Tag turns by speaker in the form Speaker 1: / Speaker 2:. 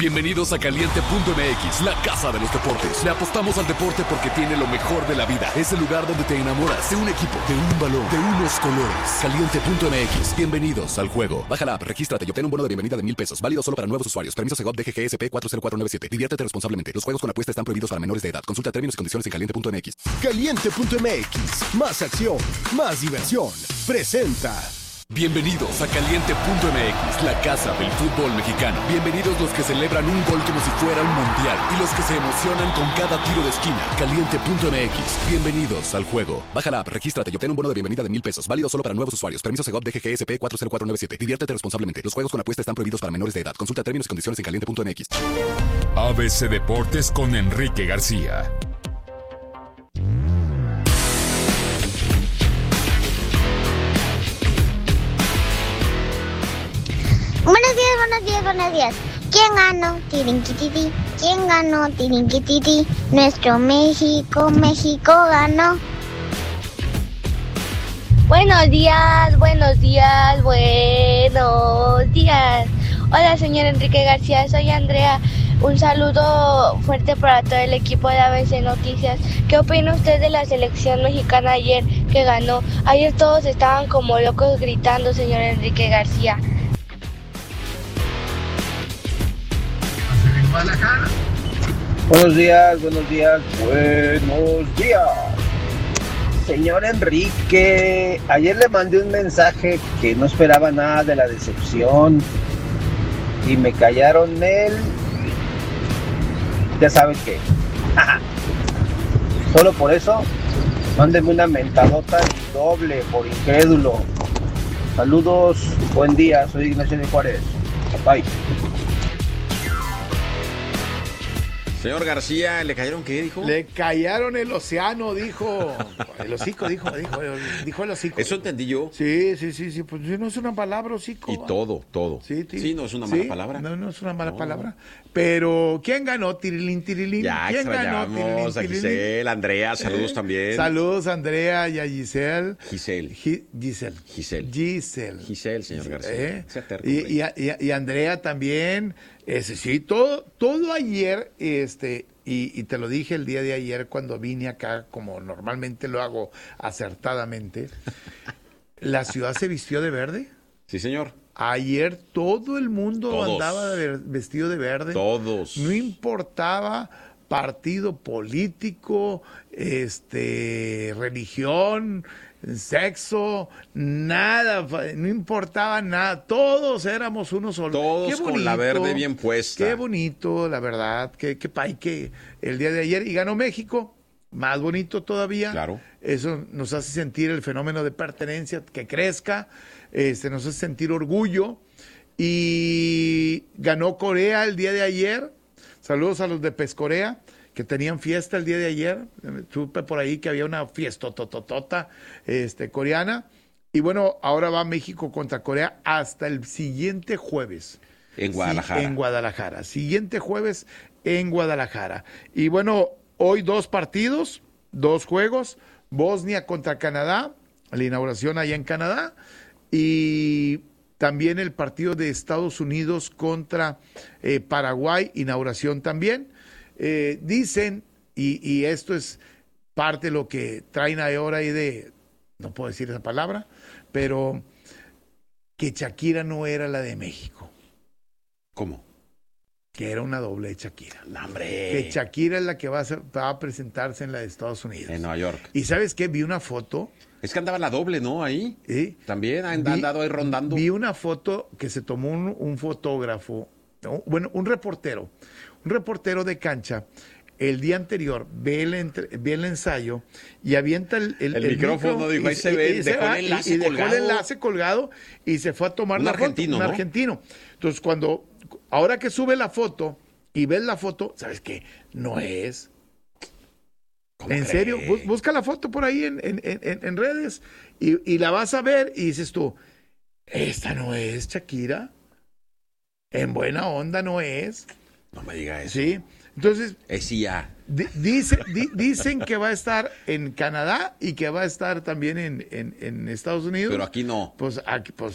Speaker 1: Bienvenidos a Caliente.mx, la casa de los deportes. Le apostamos al deporte porque tiene lo mejor de la vida. Es el lugar donde te enamoras de un equipo, de un balón, de unos colores. Caliente.mx, bienvenidos al juego. Baja la app, regístrate y obtén un bono de bienvenida de $1,000. Válido solo para nuevos usuarios. Permiso Segov DGGSP 40497. Diviértete responsablemente. Los juegos con apuesta están prohibidos para menores de edad. Consulta términos y condiciones en Caliente.mx.
Speaker 2: Caliente.mx, más acción, más diversión. Presenta.
Speaker 1: Bienvenidos a Caliente.mx, la casa del fútbol mexicano. Bienvenidos los que celebran un gol como si fuera un mundial y los que se emocionan con cada tiro de esquina. Caliente.mx, bienvenidos al juego. Baja la app, regístrate y obtén un bono de bienvenida de $1,000. Válido solo para nuevos usuarios. Permiso Segov DGGSP 40497. Diviértete responsablemente. Los juegos con apuesta están prohibidos para menores de edad. Consulta términos y condiciones en Caliente.mx.
Speaker 3: ABC Deportes con Enrique García.
Speaker 4: Buenos días. ¿Quién ganó? Tirinquititi. ¿Quién ganó? Tirinquititi. Nuestro México ganó.
Speaker 5: Buenos días. Hola, señor Enrique García, soy Andrea. Un saludo fuerte para todo el equipo de ABC Noticias. ¿Qué opina usted de la selección mexicana ayer que ganó? Ayer todos estaban como locos gritando, señor Enrique García.
Speaker 6: Buenos días. Señor Enrique, ayer le mandé un mensaje que no esperaba nada de la decepción y me callaron él. Ya saben qué. Solo por eso, mándenme una mentadota doble por incrédulo. Saludos, buen día, soy Ignacio de Juárez. Bye.
Speaker 7: Señor García, ¿le cayeron qué, dijo?
Speaker 8: Le callaron el océano, dijo. El hocico, dijo el hocico.
Speaker 7: Eso entendí yo.
Speaker 8: Sí, pues no es una palabra, hocico.
Speaker 7: Y todo. Sí, no es una mala palabra.
Speaker 8: No es una mala palabra. Pero, ¿quién ganó? Tirilín.
Speaker 7: Ya
Speaker 8: ¿Quién
Speaker 7: extrañamos a Giselle, Andrea, saludos también.
Speaker 8: Saludos, Andrea y a Giselle.
Speaker 7: Giselle, señor García.
Speaker 8: Y Andrea también. Sí, todo ayer, y te lo dije el día de ayer cuando vine acá, como normalmente lo hago acertadamente, la ciudad se vistió de verde.
Speaker 7: Sí, señor.
Speaker 8: Ayer todo el mundo andaba vestido de verde.
Speaker 7: Todos.
Speaker 8: No importaba partido político, religión, sexo, nada, no importaba nada, todos éramos uno solo.
Speaker 7: Todos bonito, con la verde bien puesta.
Speaker 8: Qué bonito, la verdad, que el día de ayer, y ganó México, más bonito todavía.
Speaker 7: Claro.
Speaker 8: Eso nos hace sentir el fenómeno de pertenencia que crezca, nos hace sentir orgullo, y ganó Corea el día de ayer. Saludos a los de Pescorea, que tenían fiesta el día de ayer. Supe por ahí que había una fiesta tototota coreana. Y bueno, ahora va México contra Corea hasta el siguiente jueves.
Speaker 7: En Guadalajara.
Speaker 8: Sí, en Guadalajara. Siguiente jueves en Guadalajara. Y bueno, hoy 2 partidos, 2 juegos. Bosnia contra Canadá, la inauguración allá en Canadá. Y también el partido de Estados Unidos contra Paraguay, inauguración también. Dicen, y esto es parte de lo que traen ahora ahí de, no puedo decir esa palabra, pero que Shakira no era la de México.
Speaker 7: ¿Cómo?
Speaker 8: Que era una doble de Shakira.
Speaker 7: No, hombre.
Speaker 8: Que Shakira es la que va a presentarse en la de Estados Unidos.
Speaker 7: En Nueva York.
Speaker 8: ¿Y sabes qué? Vi una foto.
Speaker 7: Es que andaba la doble, ¿no? Ahí.
Speaker 8: ¿Sí?
Speaker 7: También han andado ahí rondando.
Speaker 8: Vi una foto que se tomó un fotógrafo, un reportero de cancha. El día anterior ve el ensayo y avienta el
Speaker 7: micrófono, dijo, ahí se ve, dejó el
Speaker 8: enlace colgado y se fue a tomar la foto. Un argentino. Entonces, ahora que sube la foto y ves la foto, ¿sabes qué? No es. En serio, busca la foto por ahí en redes y la vas a ver y dices tú, esta no es Shakira. En buena onda no es.
Speaker 7: No me diga eso.
Speaker 8: Sí. Entonces, dicen que va a estar en Canadá y que va a estar también en Estados Unidos.
Speaker 7: Pero aquí no.
Speaker 8: Pues